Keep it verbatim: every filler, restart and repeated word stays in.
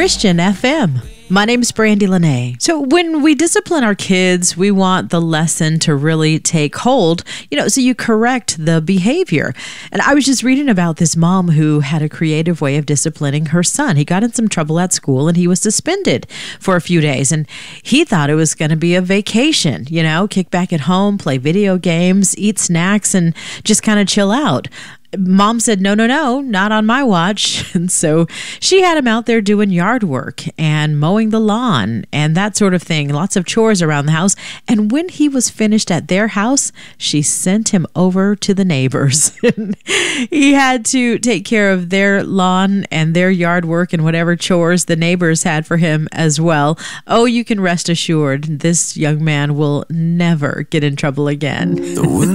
Christian F M. My name is Brandy Lene. So when we discipline our kids, we want the lesson to really take hold, you know, so you correct the behavior. And I was just reading about this mom who had a creative way of disciplining her son. He got in some trouble at school and he was suspended for a few days. And he thought it was going to be a vacation, you know, kick back at home, play video games, eat snacks, and just kind of chill out. Mom said, no, no, no, not on my watch. And so she had him out there doing yard work and mowing the lawn and that sort of thing, lots of chores around the house. And when he was finished at their house, she sent him over to the neighbors. He had to take care of their lawn and their yard work and whatever chores the neighbors had for him as well. Oh, you can rest assured, this young man will never get in trouble again.